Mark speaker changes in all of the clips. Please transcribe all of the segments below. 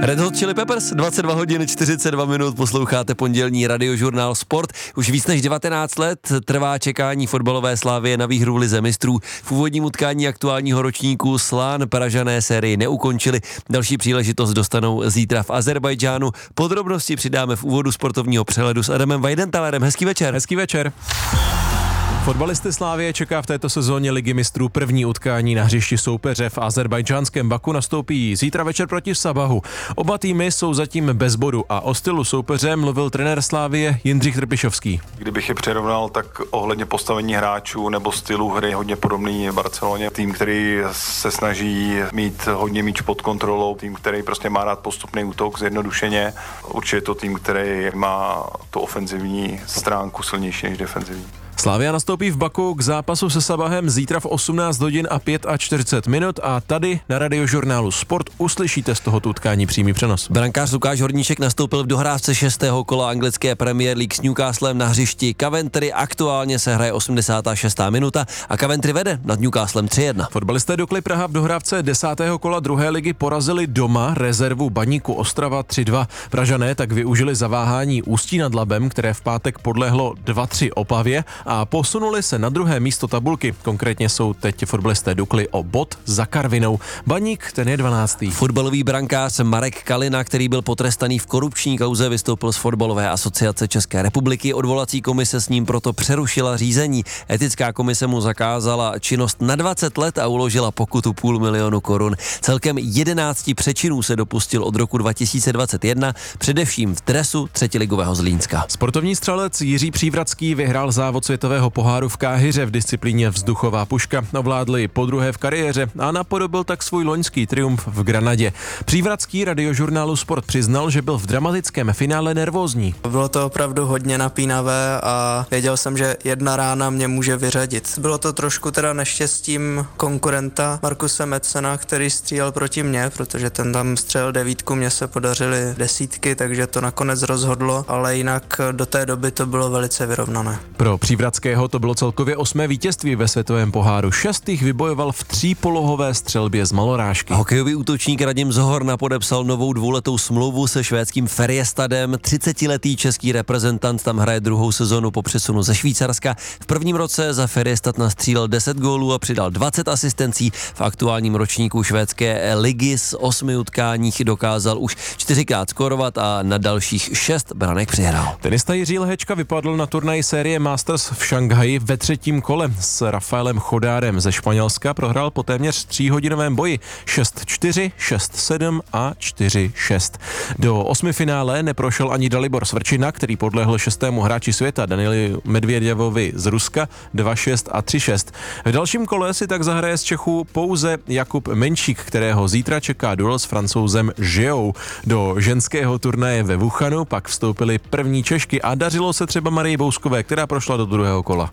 Speaker 1: Red Hot Chili Peppers, 22 hodin 42 minut, posloucháte pondělní radiožurnál Sport. Už víc než 19 let trvá čekání fotbalové Slavie na výhru v lize mistrů. V úvodním utkání aktuálního ročníku Slán Pražané sérii neukončili. Další příležitost dostanou zítra v Azerbajdžánu. Podrobnosti přidáme v úvodu sportovního přehledu s Adamem Weidentalerem. Hezký večer.
Speaker 2: Hezký večer. Fotbalisty Slavie čeká v této sezóně ligy mistrů první utkání na hřišti soupeře. V azerbajdžánském Baku nastoupí zítra večer proti Sabahu. Oba týmy jsou zatím bez bodu a o stylu soupeře mluvil trenér Slavie Jindřich Trpišovský.
Speaker 3: Kdybych je přirovnal, tak ohledně postavení hráčů nebo stylu hry hodně podobný Barceloně. Tým, který se snaží mít hodně míč pod kontrolou, tým, který prostě má rád postupný útok zjednodušeně. Určitě je to tým, který má tu ofenzivní stránku silnější než defenzivní.
Speaker 2: Slavia nastoupí v Baku k zápasu se Sabahem zítra v 18 hodin a 45 minut a tady na radiožurnálu Sport uslyšíte z tohoto utkání přímý přenos.
Speaker 1: Brankář Lukáš Horníček nastoupil v dohrávce 6. kola anglické Premier League s Newcastlem na hřišti Coventry. Aktuálně se hraje 86. minuta a Coventry vede nad Newcastlem 3-1.
Speaker 2: Fotbalisté Dukly Praha v dohrávce 10. kola druhé ligy porazili doma rezervu Baníku Ostrava 3-2. Pražané tak využili zaváhání Ústí nad Labem, které v pátek podlehlo 2-3 Opavě a posunuli se na druhé místo tabulky. Konkrétně jsou teď fotbalisté Dukly o bod za Karvinou. Baník, ten je 12.
Speaker 1: Fotbalový brankář Marek Kalina, který byl potrestaný v korupční kauze, vystoupil z Fotbalové asociace České republiky. Odvolací komise s ním proto přerušila řízení. Etická komise mu zakázala činnost na 20 let a uložila pokutu 500 000 korun. Celkem 11 přečinů se dopustil od roku 2021, především v dresu třetiligového Zlínska.
Speaker 2: Sportovní střelec Jiří Přívratský vyhrál závod světového poháru v Káhiře v disciplíně vzduchová puška. Ovládli podruhé v kariéře a napodobil tak svůj loňský triumf v Granadě. Přívratský radiožurnálu Sport přiznal, že byl v dramatickém finále nervózní.
Speaker 4: Bylo to opravdu hodně napínavé a věděl jsem, že jedna rána mě může vyřadit. Bylo to trošku teda neštěstím konkurenta Markuse Metzena, který střílel proti mně, protože ten tam střelil 9, mně se podařily 10, takže to nakonec rozhodlo, ale jinak do té doby to bylo velice vyrovnané.
Speaker 2: Pro Přívratského to bylo celkově 8. vítězství ve světovém poháru. 6 jich vybojoval v 3polohové střelbě z malorážky.
Speaker 1: Hokejový útočník Radim Zohorna podepsal novou 2letou smlouvu se švédským Färjestadem. 30letý český reprezentant tam hraje druhou sezonu po přesunu ze Švýcarska. V prvním roce za Färjestad nastřílel 10 gólů a přidal 20 asistencí. V aktuálním ročníku švédské ligy z 8 utkáních dokázal už 4krát skórovat a na dalších 6 branek přihrál.
Speaker 2: Tenista Jiří Lehečka vypadl na turnaji série Masters v Šanghaji ve 3. kole. S Rafaelem Chodárem ze Španělska prohrál po téměř 3hodinovém boji 6-4, 6-7 a 4-6. Do 8 finále neprošel ani Dalibor Svrčina, který podlehl 6. hráči světa Danieli Medvěděvovi z Ruska 2-6 a 3-6. V dalším kole si tak zahraje z Čechů pouze Jakub Menšík, kterého zítra čeká duel s Francouzem Žijou. Do ženského turnaje ve Wuhanu pak vstoupily první Češky a dařilo se třeba Marii Bouskové, která prošla do druhého kola.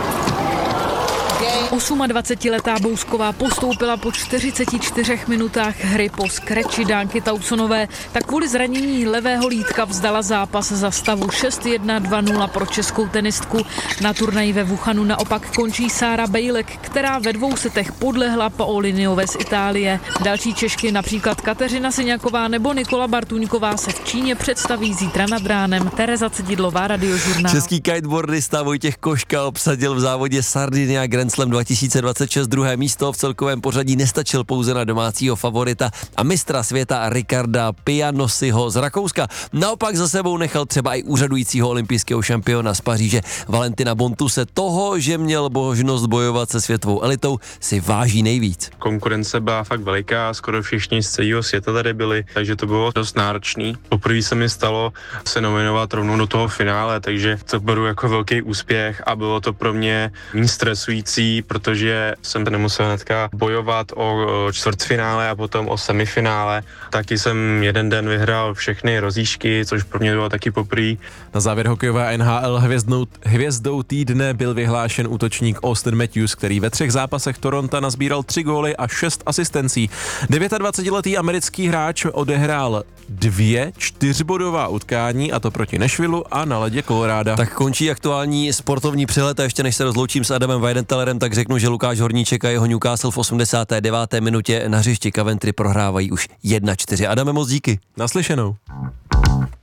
Speaker 5: 28letá Bousková postoupila po 44 minutách hry po skreči Dánky Tausonové, tak kvůli zranění levého lítka vzdala zápas za stavu 6-1, 2-0 pro českou tenistku. Na turnaji ve Wuhanu naopak končí Sára Bejlek, která ve 2 setech podlehla Paoliniové z Itálie. Další Češky, například Kateřina Syňaková nebo Nikola Bartůňková, se v Číně představí zítra nad ránem. Tereza Cedidlová, radiožurnál.
Speaker 1: Český kiteboardista Vojtěch Koška obsadil v závodě Sardinia Grand Slam 2026 druhé místo. V celkovém pořadí nestačil pouze na domácího favorita a mistra světa Ricarda Pianosiho z Rakouska. Naopak za sebou nechal třeba i úřadujícího olympijského šampiona z Paříže Valentina Bontuse. Toho, že měl možnost bojovat se světovou elitou, si váží nejvíc.
Speaker 6: Konkurence byla fakt veliká, skoro všichni z celého světa tady byli, takže to bylo dost náročný. Poprvé se mi stalo se nominovat rovnou do toho finále, takže to beru jako velký úspěch a bylo to pro mě méně stresující, protože jsem nemusel hnedka bojovat o čtvrtfinále a potom o semifinále. Taky jsem jeden den vyhrál všechny rozíšky, což pro mě bylo taky poprvé.
Speaker 2: Na závěr hokejové NHL hvězdou týdne byl vyhlášen útočník Auston Matthews, který ve 3 zápasech Toronto nazbíral 3 góly a 6 asistencí. 29letý americký hráč odehrál 2 4bodová utkání, a to proti Nashvilleu a na ledě Colorada.
Speaker 1: Tak končí aktuální sportovní přehled a ještě než se rozloučím s Adamem Weidentalerem, tak řeknu, že Lukáš Horníček a jeho Newcastle v 89. minutě na hřišti Coventry prohrávají už 1-4. Adame, moc díky.
Speaker 2: Naslyšenou.